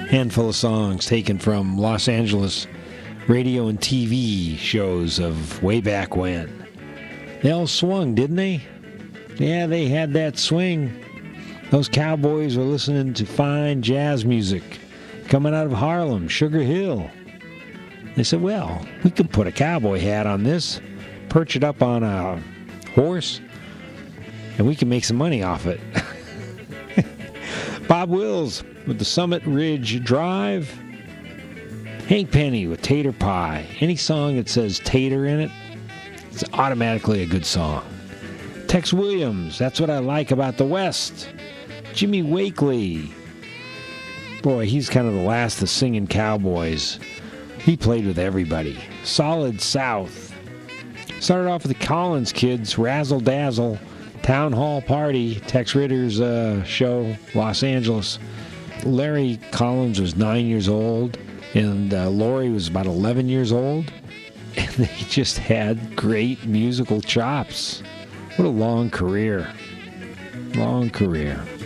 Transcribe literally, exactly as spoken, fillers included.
Handful of songs taken from Los Angeles radio and T V shows of way back when. They all swung, didn't they? Yeah, they had that swing. Those cowboys were listening to fine jazz music coming out of Harlem, Sugar Hill. They said, well, we can put a cowboy hat on this, perch it up on a horse, and we can make some money off it. Bob Wills with the Summit Ridge Drive. Hank Penny with Tater Pie. Any song that says tater in it, it's automatically a good song. Tex Williams, That's What I Like About the West. Jimmy Wakely. Boy, he's kind of the last of the singing cowboys. He played with everybody. Solid South. Started off with the Collins Kids, Razzle Dazzle, Town Hall Party, Tex Ritter's uh, show, Los Angeles. Larry Collins was nine years old, and uh, Laurie was about eleven years old. And they just had great musical chops. What a long career. Long career.